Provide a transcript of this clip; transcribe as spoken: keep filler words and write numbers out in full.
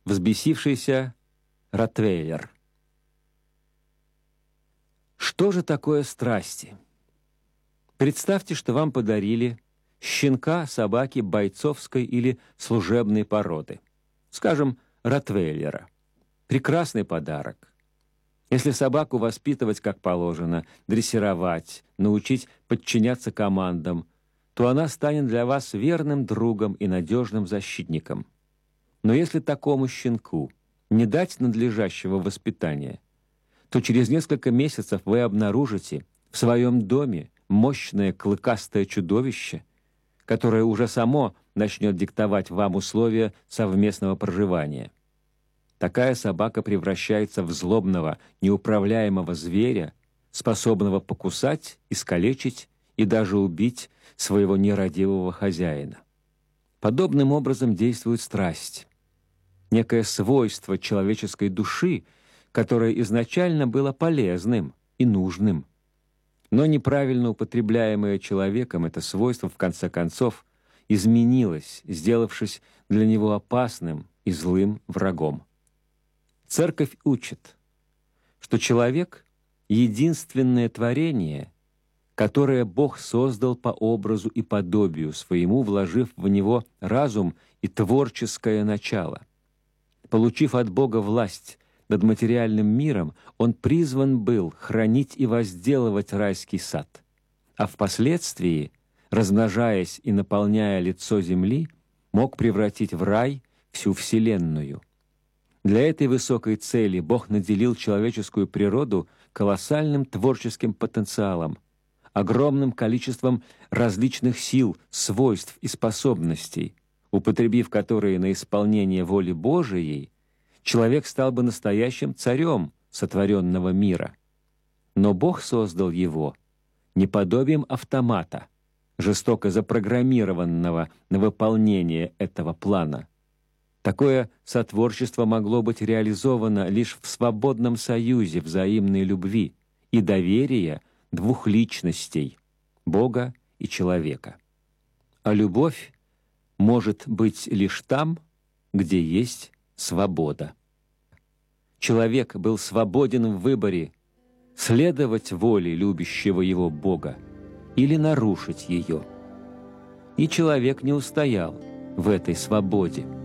Взбесившийся ротвейлер. Что же такое страсти? Представьте, что вам подарили щенка собаки бойцовской или служебной породы, скажем, ротвейлера. Прекрасный подарок. Если собаку воспитывать как положено, дрессировать, научить подчиняться командам, то она станет для вас верным другом и надежным защитником. Но если такому щенку не дать надлежащего воспитания, то через несколько месяцев вы обнаружите в своем доме мощное клыкастое чудовище, которое уже само начнет диктовать вам условия совместного проживания. Такая собака превращается в злобного, неуправляемого зверя, способного покусать, искалечить и даже убить своего нерадивого хозяина. Подобным образом действует страсть, некое свойство человеческой души, которое изначально было полезным и нужным. Но неправильно употребляемое человеком это свойство, в конце концов, изменилось, сделавшись для него опасным и злым врагом. Церковь учит, что человек — единственное творение, которое Бог создал по образу и подобию своему, вложив в него разум и творческое начало. Получив от Бога власть над материальным миром, он призван был хранить и возделывать райский сад, а впоследствии, размножаясь и наполняя лицо земли, мог превратить в рай всю вселенную. Для этой высокой цели Бог наделил человеческую природу колоссальным творческим потенциалом, огромным количеством различных сил, свойств и способностей, употребив которые на исполнение воли Божией, человек стал бы настоящим царем сотворенного мира. Но Бог создал его не подобием автомата, жестоко запрограммированного на выполнение этого плана. Такое сотворчество могло быть реализовано лишь в свободном союзе взаимной любви и доверия двух личностей — Бога и человека. А любовь может быть лишь там, где есть свобода. Человек был свободен в выборе следовать воле любящего его Бога или нарушить ее. И человек не устоял в этой свободе.